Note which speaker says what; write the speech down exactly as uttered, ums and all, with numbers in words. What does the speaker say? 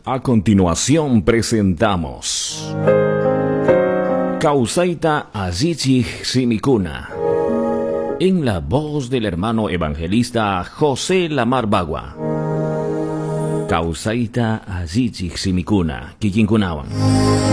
Speaker 1: A continuación presentamos Causaita Azichig Simicuna, en la voz del hermano evangelista José Lamar Bagua. Causaita Azichig Simicuna, Kikinkunawan.